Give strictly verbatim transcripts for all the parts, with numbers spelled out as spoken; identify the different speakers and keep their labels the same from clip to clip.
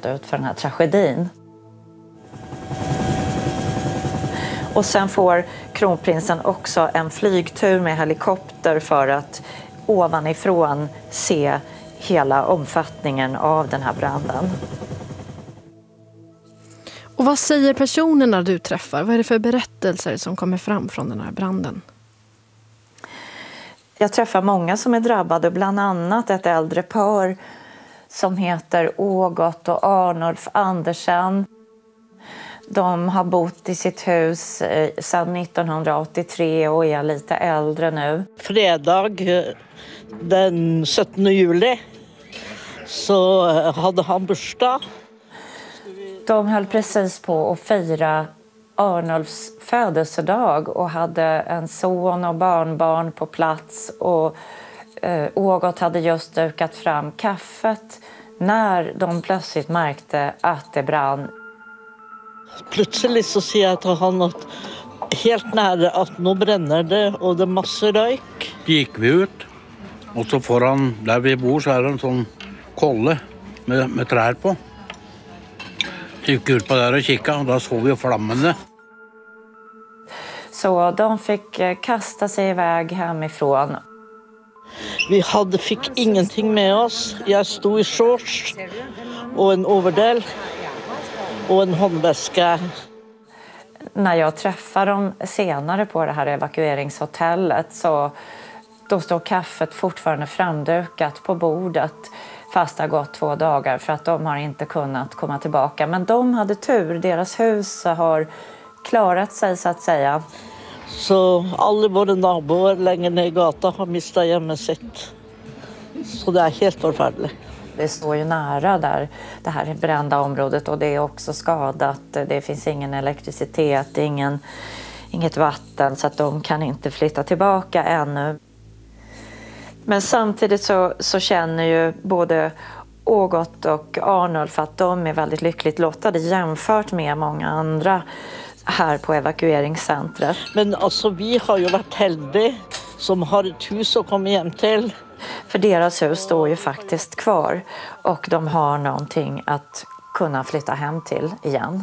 Speaker 1: råkat ut för den här tragedin. Och sen får kronprinsen också en flygtur med helikopter för att ovanifrån se hela omfattningen av den här branden.
Speaker 2: Och vad säger personerna du träffar? Vad är det för berättelser som kommer fram från den här branden?
Speaker 1: Jag träffar många som är drabbade, bland annat ett äldre par som heter Ågot och Arnulf Andersen. De har bott i sitt hus sedan nittonhundraåttiotre och är lite äldre nu.
Speaker 3: Fredag den sjuttonde juli så hade han bursdag.
Speaker 1: De höll precis på att fira Arnulfs födelsedag och hade en son och barnbarn på plats. Och eh, Ågot hade just dukat fram kaffet när de plötsligt märkte att det brann.
Speaker 3: Plötsligt så ser jag att han något helt nära att nu bränner det och det är massor rök.
Speaker 4: Gick vi ut och så foran där vi bor så är det en sån kolle med, med träd på. Gick ut på där och kika och då såg vi flammande.
Speaker 1: Så de fick kasta sig iväg hemifrån.
Speaker 3: Vi hade, fick ingenting med oss. Jag stod i shorts och en overdel och en handväska.
Speaker 1: När jag träffar dem senare på det här evakueringshotellet så då står kaffet fortfarande framdukat på bordet fast det har gått två dagar för att de har inte kunnat komma tillbaka. Men de hade tur, deras hus har klarat sig så att säga.
Speaker 3: Så alla våra naboer längre ner i gatan har mistat hemmet sitt. Så det är helt förfärligt.
Speaker 1: Det står ju nära där, det här brända området och det är också skadat. Det finns ingen elektricitet, ingen, inget vatten så att de kan inte flytta tillbaka ännu. Men samtidigt så, så känner ju både Ågot och Arnulf att de är väldigt lyckligt lottade jämfört med många andra här på evakueringscentret.
Speaker 3: Men alltså vi har ju varit heldiga som har ett hus att komma hem till.
Speaker 1: För deras hus står ju faktiskt kvar och de har någonting att kunna flytta hem till igen.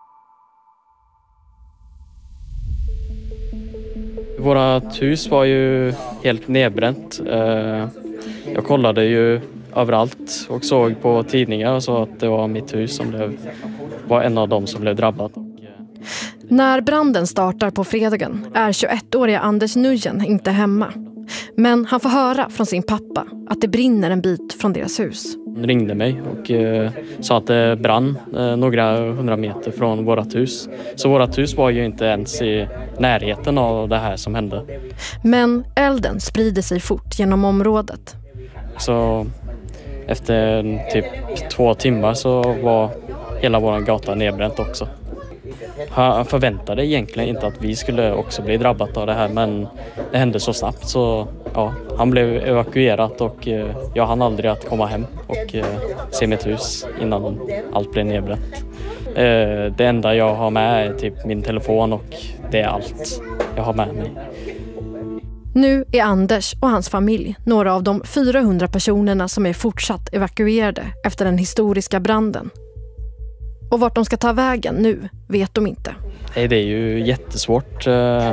Speaker 5: Vårat hus var ju helt nedbränt. Jag kollade ju överallt och såg på tidningar och så att det var mitt hus som blev, var en av dem som blev drabbat.
Speaker 2: När branden startar på fredagen är tjugoettåriga Anders Nujen inte hemma. Men han får höra från sin pappa att det brinner en bit från deras hus.
Speaker 5: Han ringde mig och eh, sa att det brann eh, några hundra meter från vårat hus. Så vårat hus var ju inte ens i närheten av det här som hände.
Speaker 2: Men elden sprider sig fort genom området.
Speaker 5: Så efter typ två timmar så var hela vår gata nedbränt också. Han förväntade egentligen inte att vi skulle också bli drabbat av det här, men det hände så snabbt så ja, han blev evakuerad och eh, jag hann aldrig att komma hem och eh, se mitt hus innan allt blev nedbränt. Eh, det enda jag har med är typ min telefon och det är allt jag har med mig.
Speaker 2: Nu är Anders och hans familj några av de fyrahundra personerna som är fortsatt evakuerade efter den historiska branden. Och vart de ska ta vägen nu vet de inte.
Speaker 5: Nej, det är ju jättesvårt.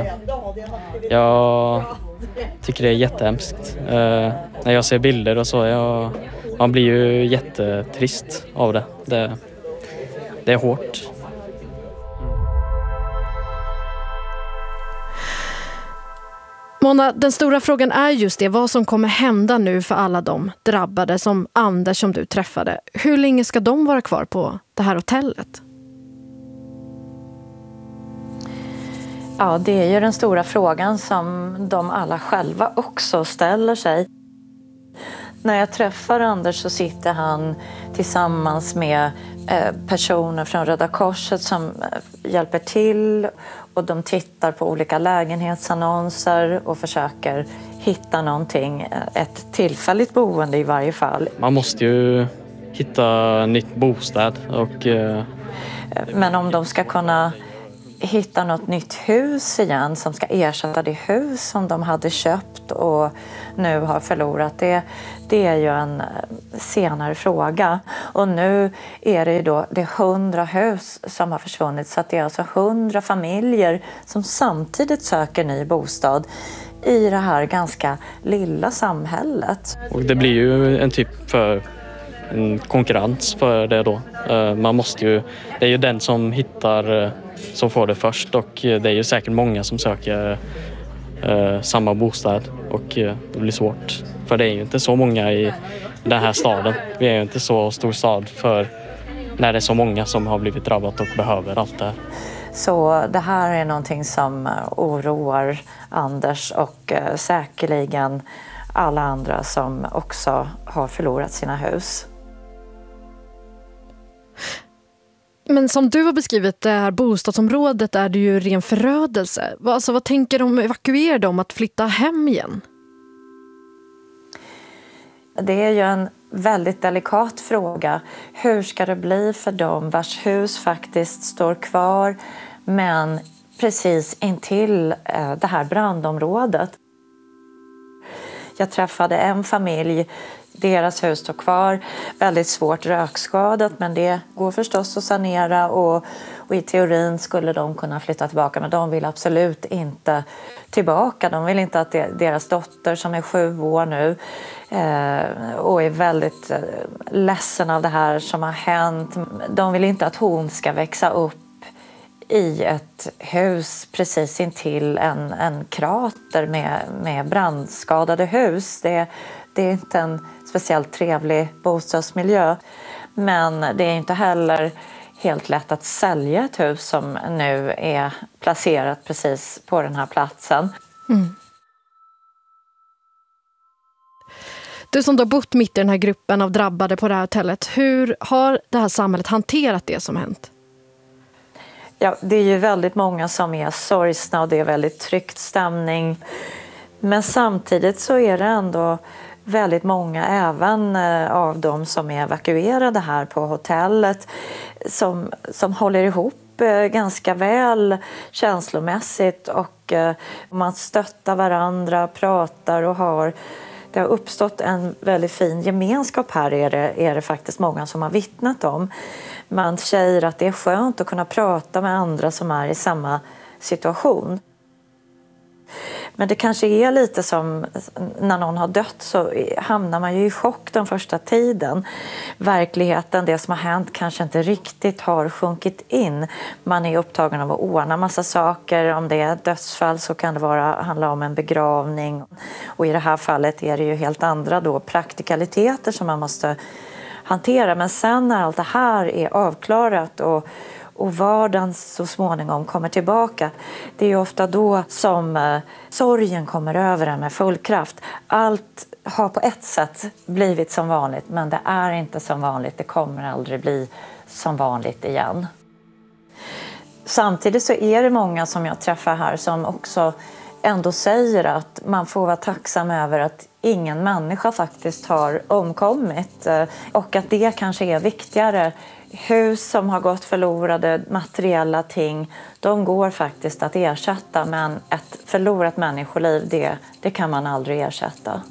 Speaker 5: Jag tycker det är jättehemskt. När jag ser bilder och så, jag, man blir ju jättetrist av det. Det, det är hårt.
Speaker 2: Mona, den stora frågan är just det, vad som kommer hända nu för alla de drabbade som Anders som du träffade. Hur länge ska de vara kvar på det här hotellet?
Speaker 1: Ja, det är ju den stora frågan som de alla själva också ställer sig. När jag träffar Anders så sitter han tillsammans med personer från Röda Korset som hjälper till och de tittar på olika lägenhetsannonser och försöker hitta någonting, ett tillfälligt boende i varje fall.
Speaker 5: Man måste ju hitta nytt bostad och...
Speaker 1: Men om de ska kunna hitta något nytt hus igen som ska ersätta det hus som de hade köpt och nu har förlorat. Det, det är ju en senare fråga. Och nu är det ju då det hundra hus som har försvunnit, så att det är alltså hundra familjer som samtidigt söker ny bostad i det här ganska lilla samhället.
Speaker 5: Och det blir ju en typ för en konkurrens för det då. Man måste ju, det är ju den som hittar som får det först, och det är ju säkert många som söker eh, samma bostad, och eh, det blir svårt. För det är ju inte så många i den här staden. Vi är ju inte så stor stad för när det är så många som har blivit drabbat och behöver allt det här.
Speaker 1: Så det här är någonting som oroar Anders och eh, säkerligen alla andra som också har förlorat sina hus.
Speaker 2: Men som du har beskrivit det här bostadsområdet är det ju ren förödelse. Alltså, vad tänker de evakuerade om att flytta hem igen?
Speaker 1: Det är ju en väldigt delikat fråga. Hur ska det bli för dem vars hus faktiskt står kvar men precis intill det här brandområdet? Jag träffade en familj. Deras hus står kvar, väldigt svårt rökskadat, men det går förstås att sanera och, och i teorin skulle de kunna flytta tillbaka, men de vill absolut inte tillbaka. De vill inte att det, deras dotter som är sju år nu eh, och är väldigt eh, ledsen av det här som har hänt. De vill inte att hon ska växa upp i ett hus precis intill en, en krater med, med brandskadade hus. Det, det är inte en speciellt trevlig bostadsmiljö. Men det är inte heller helt lätt att sälja ett hus som nu är placerat precis på den här platsen.
Speaker 2: Mm. Du som har bott mitt i den här gruppen av drabbade på det här hotellet, hur har det här samhället hanterat det som hänt?
Speaker 1: Ja, det är ju väldigt många som är sorgsna och det är väldigt tryckt stämning. Men samtidigt så är det ändå väldigt många, även av de som är evakuerade här på hotellet, som, som håller ihop ganska väl känslomässigt, och man stöttar varandra, pratar och har... Det har uppstått en väldigt fin gemenskap här, är det, är det faktiskt många som har vittnat om. Man säger att det är skönt att kunna prata med andra som är i samma situation. Men det kanske är lite som när någon har dött, så hamnar man ju i chock den första tiden. Verkligheten, det som har hänt, kanske inte riktigt har sjunkit in. Man är upptagen av att ordna massa saker. Om det är ett dödsfall så kan det vara, handla om en begravning. Och i det här fallet är det ju helt andra då praktikaliteter som man måste hantera. Men sen när allt det här är avklarat och och vardagen så småningom kommer tillbaka, det är ju ofta då som eh, sorgen kommer över en med full kraft. Allt har på ett sätt blivit som vanligt, men det är inte som vanligt. Det kommer aldrig bli som vanligt igen. Samtidigt så är det många som jag träffar här som också ändå säger att man får vara tacksam över att ingen människa faktiskt har omkommit, eh, och att det kanske är viktigare. Hus som har gått förlorade, materiella ting, de går faktiskt att ersätta, men ett förlorat människoliv, det, det kan man aldrig ersätta.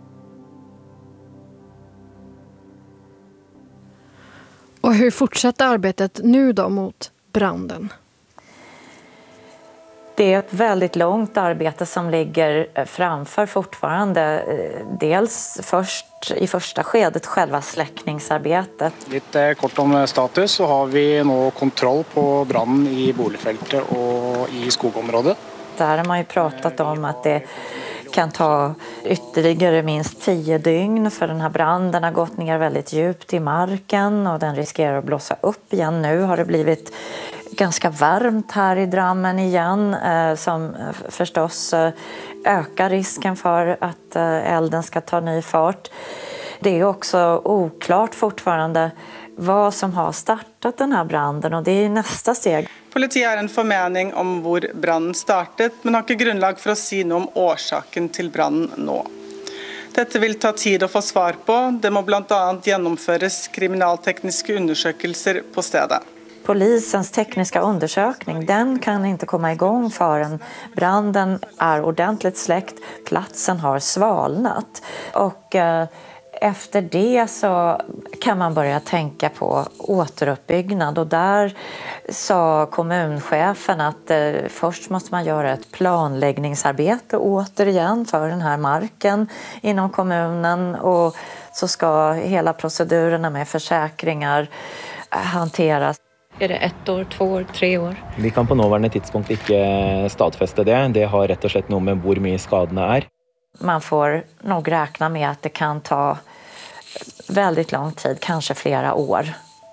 Speaker 2: Och hur fortsätter arbetet nu då mot branden?
Speaker 1: Det är ett väldigt långt arbete som ligger framför fortfarande. Dels först i första skedet själva släckningsarbetet.
Speaker 6: Lite kort om status, så har vi nu kontroll på branden i boligfältet och i skogområdet.
Speaker 1: Där har man ju pratat om att det kan ta ytterligare minst tio dygn, för den här branden har gått ner väldigt djupt i marken och den riskerar att blåsa upp igen. Nu har det blivit ganska varmt här i Drammen igen, eh, som förstås eh, ökar risken för att eh, elden ska ta ny fart. Det är också oklart fortfarande vad som har startat den här branden, och det är nästa steg.
Speaker 7: Politiet har en förmening om var branden startet, men har inte grundlag för att säga något om orsaken till branden nu. Detta vill ta tid att få svar på. Det må bland annat genomföras kriminaltekniska undersökelser på stället.
Speaker 1: Polisens tekniska undersökning, den kan inte komma igång förrän branden är ordentligt släckt, platsen har svalnat. Och eh, efter det så kan man börja tänka på återuppbyggnad. Och där sa kommunchefen att eh, först måste man göra ett planläggningsarbete återigen för den här marken inom kommunen. Och så ska hela procedurerna med försäkringar hanteras. Är det ett år, två år, tre år?
Speaker 8: Vi kan på nåvarande tidspunkt inte stadfästa det. Det har rätt och slett något med hur mycket skadorna är.
Speaker 1: Man får nog räkna med att det kan ta väldigt lång tid, kanske flera år.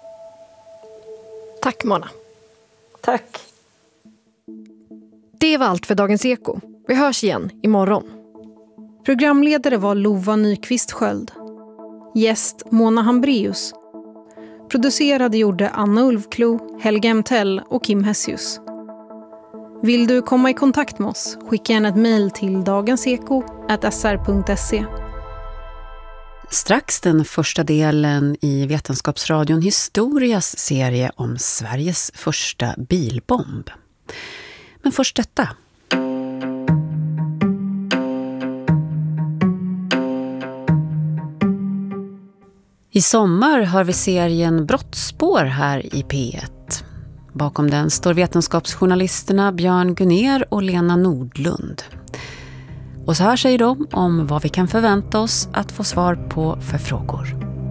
Speaker 2: Tack Mona.
Speaker 1: Tack.
Speaker 2: Det var allt för Dagens Eko. Vi hörs igen imorgon.
Speaker 9: Programledare var Lova Nyqvist Sköld. Gäst Mona Hambreus. Producerade gjorde Anna Ulfklo, Helga Emtell och Kim Hessius. Vill du komma i kontakt med oss? Skicka gärna ett mejl till dagenseko at s r punkt se.
Speaker 10: Strax den första delen i Vetenskapsradion Historias serie om Sveriges första bilbomb. Men först detta. I sommar har vi serien Brottsspår här i P ett. Bakom den står vetenskapsjournalisterna Björn Gunnér och Lena Nordlund. Och så här säger de om vad vi kan förvänta oss att få svar på för frågor.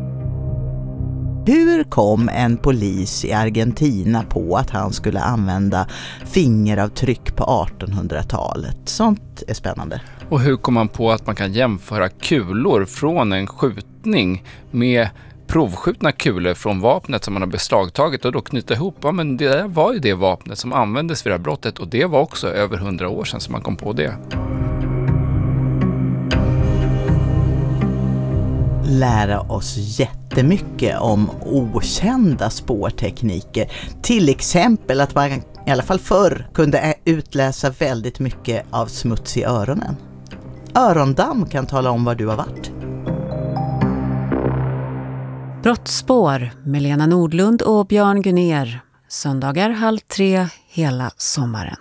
Speaker 11: Hur kom en polis i Argentina på att han skulle använda fingeravtryck på artonhundratalet? Sånt är spännande.
Speaker 12: Och hur kom man på att man kan jämföra kulor från en skjutning med provskjutna kulor från vapnet som man har beslagtagit och då knyta ihop? Ja, men det var ju det vapnet som användes vid det här brottet och det var också över hundra år sedan som man kom på det.
Speaker 11: Lära oss jättemycket om okända spårtekniker. Till exempel att man i alla fall förr kunde utläsa väldigt mycket av smuts i öronen. Örondamm kan tala om var du har varit.
Speaker 10: Brottsspår med Lena Nordlund och Björn Gunnér. Söndagar halv tre hela sommaren.